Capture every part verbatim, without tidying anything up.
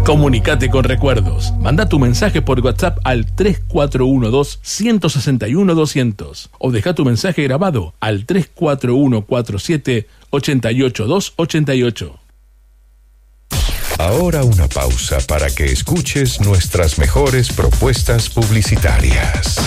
Comunicate con recuerdos. Manda tu mensaje por WhatsApp al tres cuatro uno dos, uno seis uno, dos cero cero o deja tu mensaje grabado al tres cuatro uno cuatro siete, ocho ocho dos, ocho ocho. Ahora una pausa para que escuches nuestras mejores propuestas publicitarias.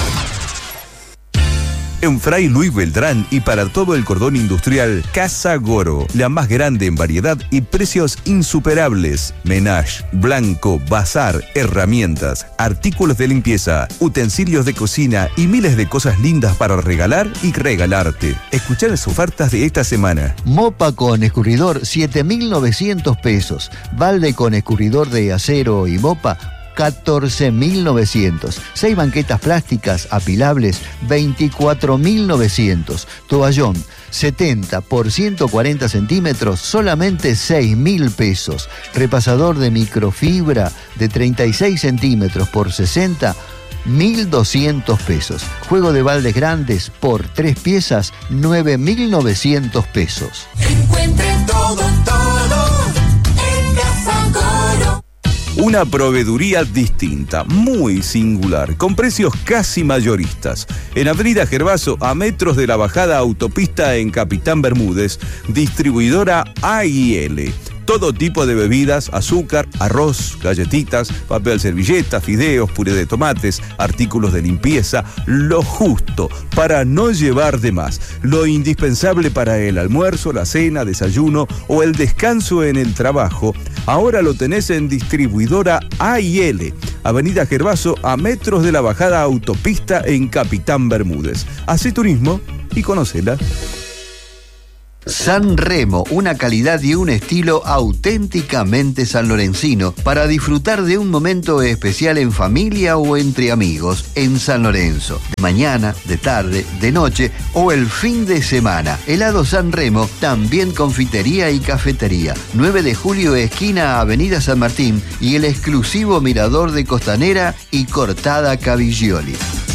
En Fray Luis Beltrán y para todo el cordón industrial, Casa Goro, la más grande en variedad y precios insuperables. Menage, blanco, bazar, herramientas, artículos de limpieza, utensilios de cocina y miles de cosas lindas para regalar y regalarte. Escuchá las ofertas de esta semana. Mopa con escurridor, siete mil novecientos pesos. Balde con escurridor de acero y mopa, catorce mil novecientos. Seis banquetas plásticas apilables, veinticuatro mil novecientos. Toallón, setenta por ciento cuarenta centímetros, solamente seis mil pesos. Repasador de microfibra de treinta y seis centímetros por sesenta, mil doscientos pesos. Juego de baldes grandes por tres piezas, nueve mil novecientos pesos. Encuentre todo, todo en Casa Goro. Una proveeduría distinta, muy singular, con precios casi mayoristas. En Avenida Gervaso, a metros de la bajada autopista en Capitán Bermúdez, distribuidora A y L. Todo tipo de bebidas, azúcar, arroz, galletitas, papel servilleta, fideos, puré de tomates, artículos de limpieza, lo justo para no llevar de más. Lo indispensable para el almuerzo, la cena, desayuno o el descanso en el trabajo. Ahora lo tenés en distribuidora A y L, Avenida Gervaso, a metros de la bajada autopista en Capitán Bermúdez. Hacé turismo y conócela. San Remo, una calidad y un estilo auténticamente sanlorencino para disfrutar de un momento especial en familia o entre amigos en San Lorenzo. De mañana, de tarde, de noche o el fin de semana. Helado San Remo, también confitería y cafetería. nueve de julio, esquina Avenida San Martín y el exclusivo mirador de Costanera y Cortada Caviglioli.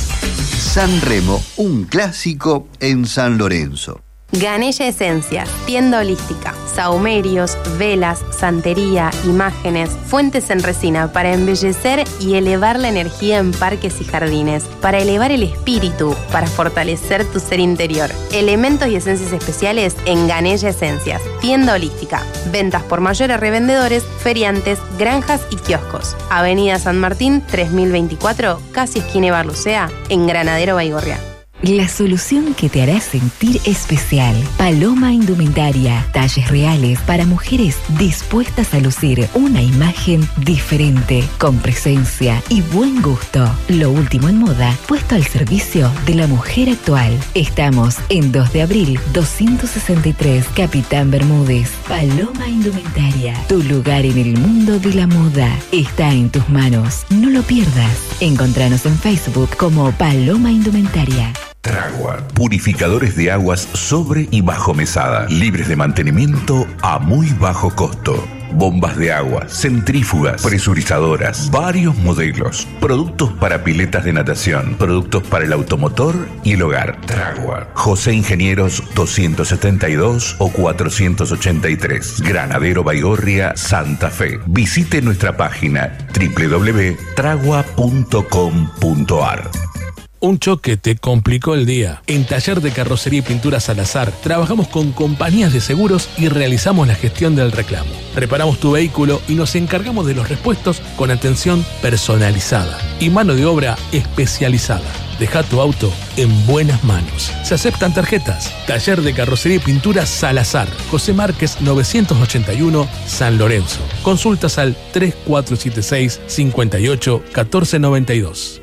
San Remo, un clásico en San Lorenzo. Ganella Esencias, tienda holística, sahumerios, velas, santería, imágenes, fuentes en resina para embellecer y elevar la energía en parques y jardines, para elevar el espíritu, para fortalecer tu ser interior. Elementos y esencias especiales en Ganella Esencias, tienda holística. Ventas por mayores revendedores, feriantes, granjas y kioscos. Avenida San Martín, tres mil veinticuatro, casi esquina Barlucea, en Granadero Baigorria. La solución que te hará sentir especial. Paloma Indumentaria. Talles reales para mujeres dispuestas a lucir una imagen diferente, con presencia y buen gusto. Lo último en moda, puesto al servicio de la mujer actual. Estamos en dos de abril, doscientos sesenta y tres, Capitán Bermúdez. Paloma Indumentaria. Tu lugar en el mundo de la moda está en tus manos. No lo pierdas. Encontranos en Facebook como Paloma Indumentaria. Tragua, purificadores de aguas sobre y bajo mesada, libres de mantenimiento a muy bajo costo. Bombas de agua, centrífugas, presurizadoras, varios modelos, productos para piletas de natación, productos para el automotor y el hogar. Tragua, José Ingenieros doscientos setenta y dos o cuatrocientos ochenta y tres, Granadero Baigorria, Santa Fe. Visite nuestra página doble u doble u doble u punto tragua punto com punto a r. Un choque te complicó el día. En Taller de Carrocería y Pintura Salazar trabajamos con compañías de seguros y realizamos la gestión del reclamo. Reparamos tu vehículo y nos encargamos de los repuestos con atención personalizada y mano de obra especializada. Deja tu auto en buenas manos. Se aceptan tarjetas. Taller de Carrocería y Pintura Salazar, José Márquez novecientos ochenta y uno, San Lorenzo. Consultas al tres cuatro siete seis, cinco ocho, uno cuatro nueve dos.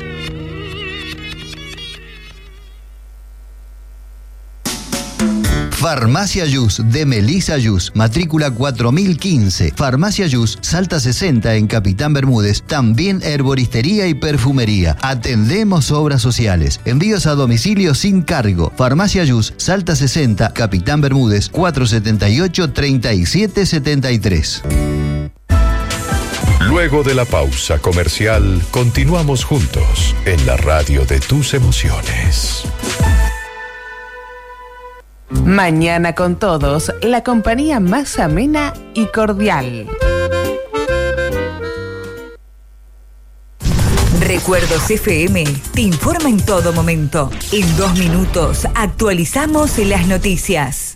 Farmacia Yus de Melissa Yus, matrícula cuatro mil quince. Farmacia Yus, Salta sesenta en Capitán Bermúdez. También herboristería y perfumería. Atendemos obras sociales. Envíos a domicilio sin cargo. Farmacia Yus, Salta sesenta, Capitán Bermúdez, cuatrocientos setenta y ocho, treinta y siete setenta y tres. Luego de la pausa comercial, continuamos juntos en la radio de tus emociones. Mañana con todos, la compañía más amena y cordial. Recuerdos F M te informa en todo momento. En dos minutos actualizamos las noticias.